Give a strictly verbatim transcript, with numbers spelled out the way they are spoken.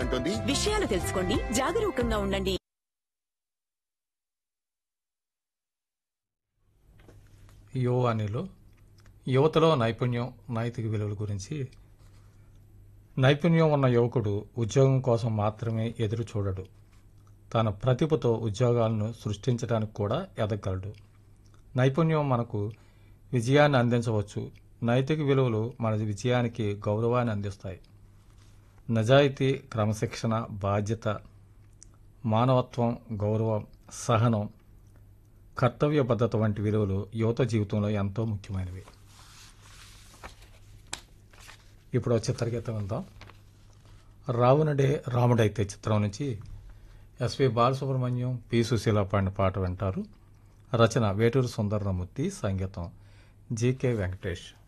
కోరుకుంటోంది. విషయాలు తెలుసుకోండి, జాగరూకంగా ఉండండి. యువవాణిలో యువతలో నైపుణ్యం, నైతిక విలువల గురించి. నైపుణ్యం ఉన్న యువకుడు ఉద్యోగం కోసం మాత్రమే ఎదురు చూడడు. తన ప్రతిభతో ఉద్యోగాలను సృష్టించడానికి కూడా ఎదగలడు. నైపుణ్యం మనకు విజయాన్ని అందించవచ్చు. నైతిక విలువలు మన విజయానికి గౌరవాన్ని అందిస్తాయి. నిజాయితీ, క్రమశిక్షణ, బాధ్యత, మానవత్వం, గౌరవం, సహనం, కర్తవ్యబద్ధత వంటి విలువలు యువత జీవితంలో ఎంతో ముఖ్యమైనవి. ఇప్పుడు చిత్రగీతం విందాం. రావణుడే రాముడైతే చిత్రం నుంచి ఎస్వి బాలసుబ్రహ్మణ్యం, పి సుశీల పాడిన పాట వింటారు. రచన వేటూరు సుందరరామూర్తి, సంగీతం జీకే వెంకటేష్.